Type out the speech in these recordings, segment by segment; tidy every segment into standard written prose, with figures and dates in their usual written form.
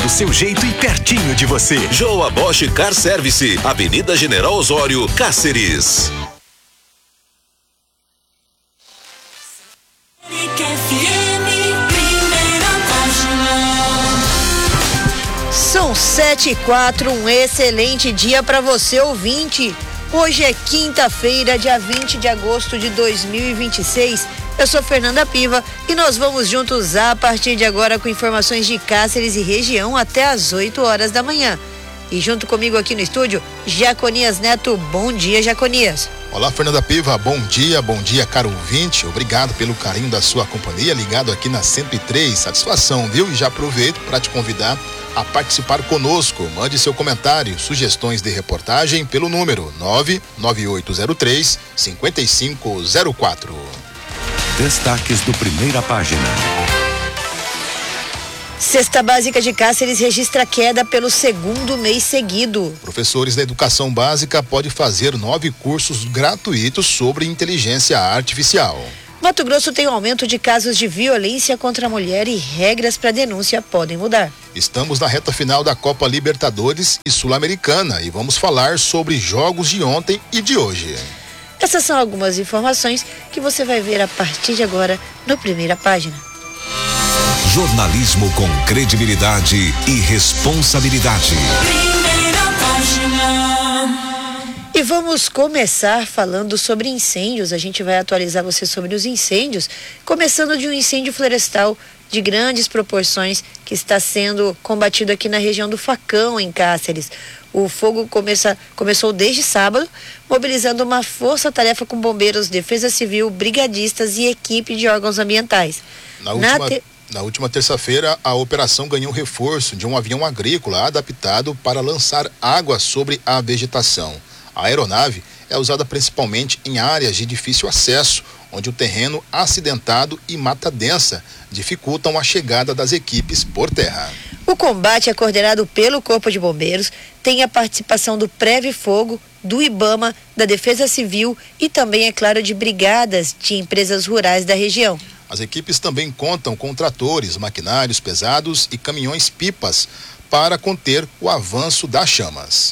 do seu jeito e pertinho de você. Joa Bosch Car Service, Avenida General Osório, Cáceres. São 7h04, um excelente dia para você, ouvinte. Hoje é quinta-feira, dia 20 de agosto de 2026. Eu sou Fernanda Piva e nós vamos juntos a partir de agora com informações de Cáceres e região até às 8 horas da manhã. E junto comigo aqui no estúdio, Jaconias Neto. Bom dia, Jaconias. Olá, Fernanda Piva, bom dia, caro ouvinte. Obrigado pelo carinho da sua companhia, ligado aqui na 103. Satisfação, viu? E já aproveito para te convidar a participar conosco. Mande seu comentário, sugestões de reportagem pelo número 99803-5504. Destaques do Primeira Página. Cesta Básica de Cáceres registra queda pelo segundo mês seguido. Professores da educação básica podem fazer 9 cursos gratuitos sobre inteligência artificial. Mato Grosso tem um aumento de casos de violência contra a mulher e regras para denúncia podem mudar. Estamos na reta final da Copa Libertadores e Sul-Americana e vamos falar sobre jogos de ontem e de hoje. Essas são algumas informações que você vai ver a partir de agora no Primeira Página. Jornalismo com credibilidade e responsabilidade. Primeira Página. E vamos começar falando sobre incêndios. A gente vai atualizar você sobre os incêndios, começando de um incêndio florestal de grandes proporções que está sendo combatido aqui na região do Facão, em Cáceres. O fogo começou desde sábado, mobilizando uma força-tarefa com bombeiros, defesa civil, brigadistas e equipe de órgãos ambientais. Na última terça-feira, a operação ganhou reforço de um avião agrícola adaptado para lançar água sobre a vegetação. A aeronave é usada principalmente em áreas de difícil acesso, onde o terreno acidentado e mata densa dificultam a chegada das equipes por terra. O combate é coordenado pelo Corpo de Bombeiros, tem a participação do Preve Fogo, do IBAMA, da Defesa Civil e também, é claro, de brigadas de empresas rurais da região. As equipes também contam com tratores, maquinários pesados e caminhões-pipas para conter o avanço das chamas.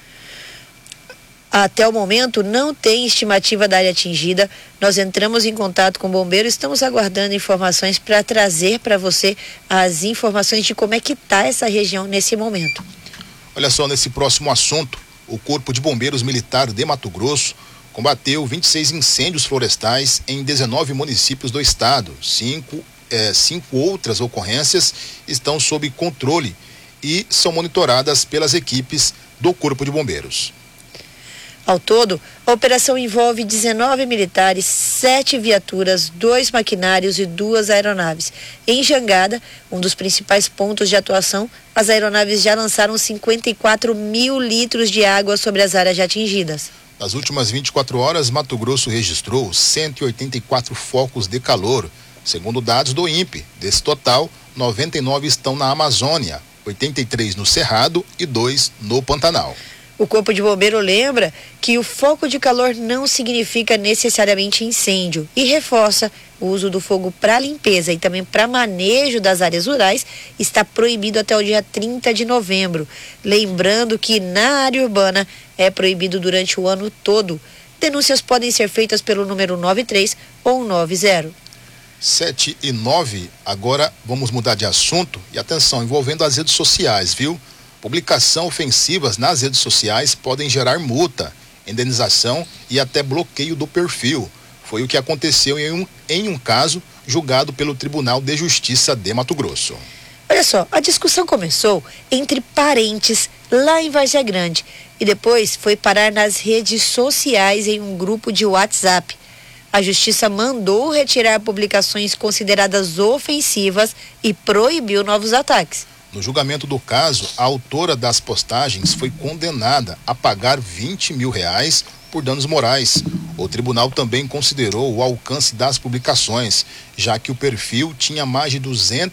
Até o momento não tem estimativa da área atingida. Nós entramos em contato com o bombeiro, estamos aguardando informações para trazer para você as informações de como é que está essa região nesse momento. Olha só, nesse próximo assunto, o Corpo de Bombeiros Militar de Mato Grosso combateu 26 incêndios florestais em 19 municípios do estado. Cinco outras ocorrências estão sob controle e são monitoradas pelas equipes do Corpo de Bombeiros. Ao todo, a operação envolve 19 militares, 7 viaturas, 2 maquinários e 2 aeronaves. Em Jangada, um dos principais pontos de atuação, as aeronaves já lançaram 54 mil litros de água sobre as áreas já atingidas. Nas últimas 24 horas, Mato Grosso registrou 184 focos de calor. Segundo dados do INPE, desse total, 99 estão na Amazônia, 83 no Cerrado e 2 no Pantanal. O Corpo de Bombeiro lembra que o foco de calor não significa necessariamente incêndio e reforça o uso do fogo para limpeza e também para manejo das áreas rurais está proibido até o dia 30 de novembro. Lembrando que na área urbana é proibido durante o ano todo. Denúncias podem ser feitas pelo número 93 ou 90. 7 e 9, agora vamos mudar de assunto e atenção, envolvendo as redes sociais, viu? Publicação ofensivas nas redes sociais podem gerar multa, indenização e até bloqueio do perfil. Foi o que aconteceu em um caso julgado pelo Tribunal de Justiça de Mato Grosso. Olha só, a discussão começou entre parentes lá em Várzea Grande e depois foi parar nas redes sociais em um grupo de WhatsApp. A Justiça mandou retirar publicações consideradas ofensivas e proibiu novos ataques. No julgamento do caso, a autora das postagens foi condenada a pagar R$20 mil por danos morais. O tribunal também considerou o alcance das publicações, já que o perfil tinha mais de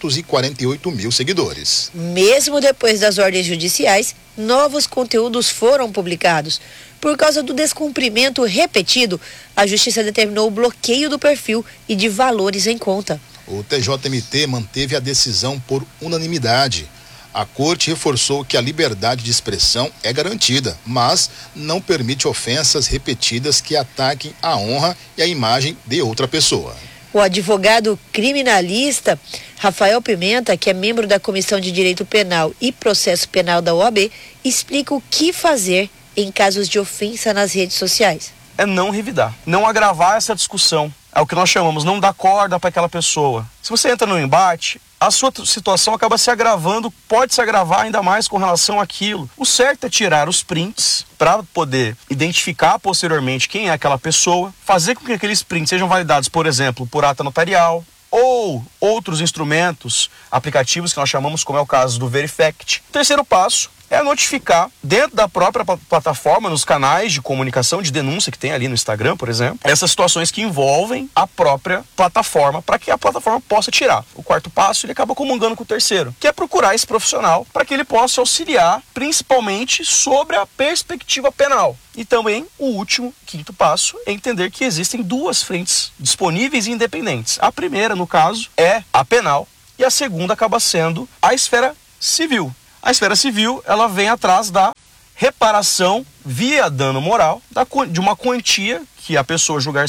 248 mil seguidores. Mesmo depois das ordens judiciais, novos conteúdos foram publicados. Por causa do descumprimento repetido, a Justiça determinou o bloqueio do perfil e de valores em conta. O TJMT manteve a decisão por unanimidade. A corte reforçou que a liberdade de expressão é garantida, mas não permite ofensas repetidas que ataquem a honra e a imagem de outra pessoa. O advogado criminalista Rafael Pimenta, que é membro da Comissão de Direito Penal e Processo Penal da OAB, explica o que fazer em casos de ofensa nas redes sociais. É não revidar, não agravar essa discussão. É o que nós chamamos, não dar corda para aquela pessoa. Se você entra no embate, a sua situação acaba se agravando, pode se agravar ainda mais com relação àquilo. O certo é tirar os prints para poder identificar posteriormente quem é aquela pessoa, fazer com que aqueles prints sejam validados, por exemplo, por ata notarial ou outros instrumentos, aplicativos que nós chamamos, como é o caso do Verifact. O terceiro passo é notificar dentro da própria plataforma, nos canais de comunicação, de denúncia que tem ali no Instagram, por exemplo, essas situações que envolvem a própria plataforma, para que a plataforma possa tirar. O quarto passo, ele acaba comungando com o terceiro, que é procurar esse profissional para que ele possa auxiliar, principalmente sobre a perspectiva penal. E também o último, quinto passo, é entender que existem duas frentes disponíveis e independentes. A primeira, no caso, é a penal, e a segunda acaba sendo a esfera civil. A esfera civil, ela vem atrás da reparação via dano moral de uma quantia que a pessoa julgar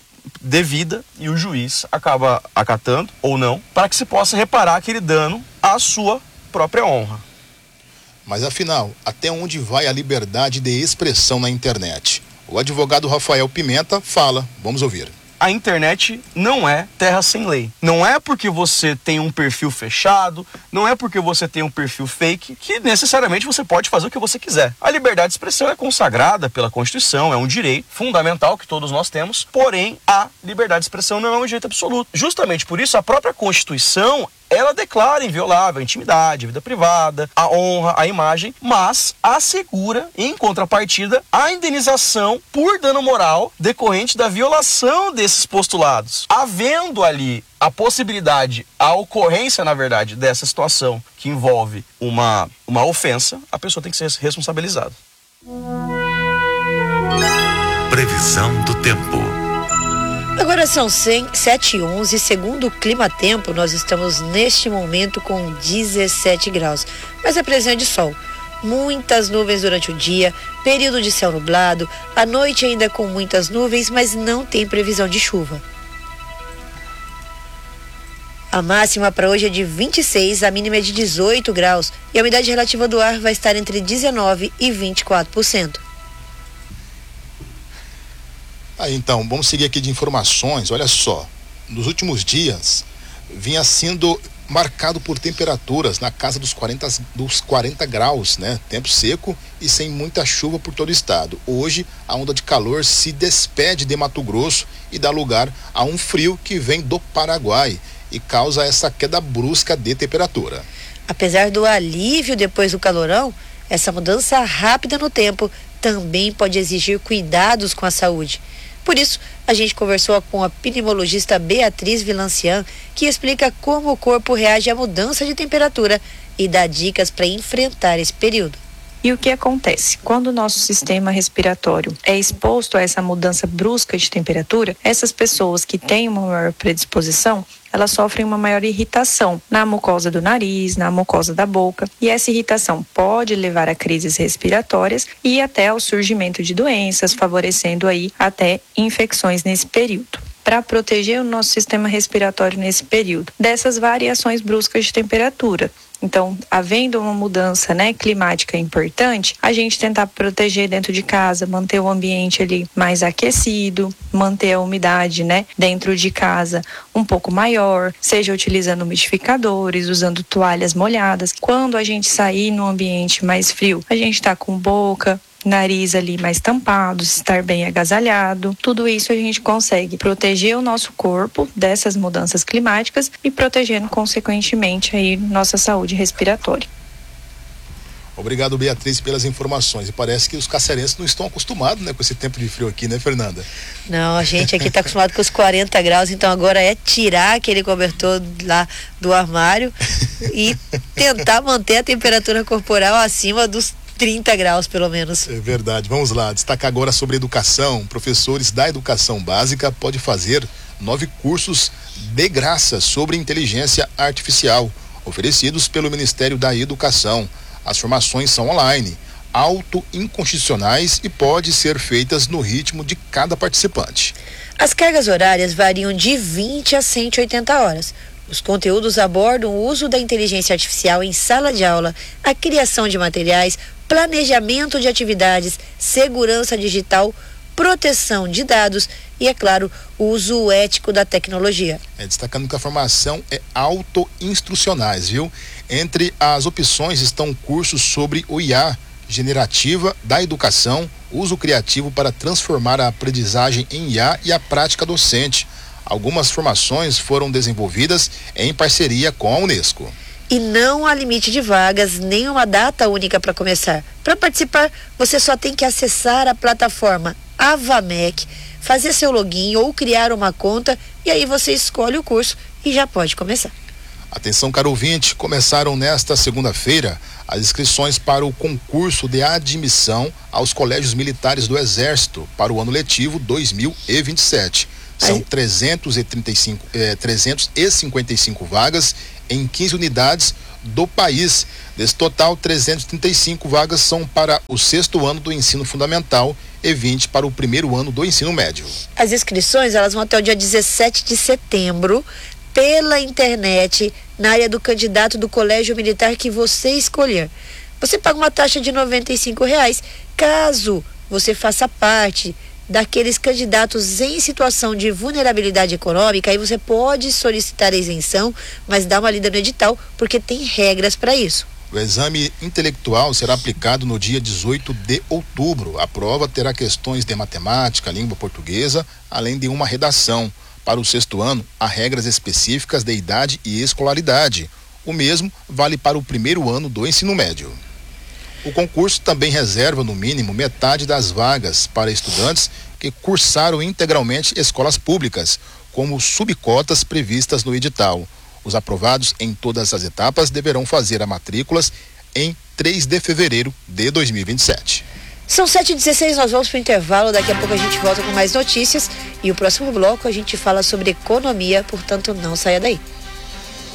devida e o juiz acaba acatando ou não, para que se possa reparar aquele dano à sua própria honra. Mas afinal, até onde vai a liberdade de expressão na internet? O advogado Rafael Pimenta fala, vamos ouvir. A internet não é terra sem lei. Não é porque você tem um perfil fechado, não é porque você tem um perfil fake, que necessariamente você pode fazer o que você quiser. A liberdade de expressão é consagrada pela Constituição, é um direito fundamental que todos nós temos, porém a liberdade de expressão não é um direito absoluto. Justamente por isso, a própria Constituição, ela declara inviolável a intimidade, a vida privada, a honra, a imagem, mas assegura, em contrapartida, a indenização por dano moral decorrente da violação desses postulados. Havendo ali a possibilidade, a ocorrência, na verdade, dessa situação que envolve uma ofensa, a pessoa tem que ser responsabilizada. Previsão do tempo. Agora são 7h11, segundo o Climatempo, nós estamos neste momento com 17 graus, mas a presença de sol. Muitas nuvens durante o dia, período de céu nublado, à noite ainda com muitas nuvens, mas não tem previsão de chuva. A máxima para hoje é de 26, a mínima é de 18 graus e a umidade relativa do ar vai estar entre 19% e 24%. Então, vamos seguir aqui de informações. Olha só, nos últimos dias vinha sendo marcado por temperaturas na casa dos 40 graus, né? Tempo seco e sem muita chuva por todo o estado. Hoje, a onda de calor se despede de Mato Grosso e dá lugar a um frio que vem do Paraguai e causa essa queda brusca de temperatura. Apesar do alívio depois do calorão, essa mudança rápida no tempo também pode exigir cuidados com a saúde. Por isso, a gente conversou com a pneumologista Beatriz Vilancian, que explica como o corpo reage à mudança de temperatura e dá dicas para enfrentar esse período. E o que acontece? Quando o nosso sistema respiratório é exposto a essa mudança brusca de temperatura, essas pessoas que têm uma maior predisposição, elas sofrem uma maior irritação na mucosa do nariz, na mucosa da boca, e essa irritação pode levar a crises respiratórias e até ao surgimento de doenças, favorecendo aí até infecções nesse período. Para proteger o nosso sistema respiratório nesse período, dessas variações bruscas de temperatura. Então, havendo uma mudança, climática importante, a gente tentar proteger dentro de casa, manter o ambiente ali mais aquecido, manter a umidade, dentro de casa um pouco maior, seja utilizando umidificadores, usando toalhas molhadas. Quando a gente sair no ambiente mais frio, a gente está com boca, nariz ali mais tampado, estar bem agasalhado. Tudo isso a gente consegue proteger o nosso corpo dessas mudanças climáticas e protegendo consequentemente aí nossa saúde respiratória. Obrigado, Beatriz, pelas informações. E parece que os cacerenses não estão acostumados, com esse tempo de frio aqui, né, Fernanda? Não, a gente aqui está acostumado com os 40 graus, então agora é tirar aquele cobertor lá do armário e tentar manter a temperatura corporal acima dos 30 graus, pelo menos. É verdade. Vamos lá. Destacar agora sobre educação. Professores da educação básica podem fazer 9 cursos de graça sobre inteligência artificial. oferecidos pelo Ministério da Educação. As formações são online, auto-inconstitucionais e podem ser feitas no ritmo de cada participante. As cargas horárias variam de 20 a 180 horas. Os conteúdos abordam o uso da inteligência artificial em sala de aula, a criação de materiais, planejamento de atividades, segurança digital, proteção de dados e, é claro, o uso ético da tecnologia. Destacando que a formação é auto-instrucionais, viu? Entre as opções estão cursos sobre o IA, generativa da educação, uso criativo para transformar a aprendizagem em IA e a prática docente. Algumas formações foram desenvolvidas em parceria com a Unesco. E não há limite de vagas, nem uma data única para começar. Para participar, você só tem que acessar a plataforma Avamec, fazer seu login ou criar uma conta e aí você escolhe o curso e já pode começar. Atenção, caro ouvinte, começaram nesta segunda-feira as inscrições para o concurso de admissão aos colégios militares do Exército para o ano letivo 2027. São 355 vagas em 15 unidades do país. Desse total, 335 vagas são para o 6º ano do ensino fundamental e 20 para o 1º ano do ensino médio. As inscrições elas vão até o dia 17 de setembro pela internet na área do candidato do colégio militar que você escolher. Você paga uma taxa de R$ 95. Caso você faça parte daqueles candidatos em situação de vulnerabilidade econômica, aí você pode solicitar a isenção, mas dá uma lida no edital, porque tem regras para isso. O exame intelectual será aplicado no dia 18 de outubro. A prova terá questões de matemática, língua portuguesa, além de uma redação. Para o 6º ano, há regras específicas de idade e escolaridade. O mesmo vale para o 1º ano do ensino médio. O concurso também reserva, no mínimo, metade das vagas para estudantes que cursaram integralmente escolas públicas, como subcotas previstas no edital. Os aprovados em todas as etapas deverão fazer a matrículas em 3 de fevereiro de 2027. São 7h16, nós vamos para o intervalo, daqui a pouco a gente volta com mais notícias e o próximo bloco a gente fala sobre economia, portanto não saia daí.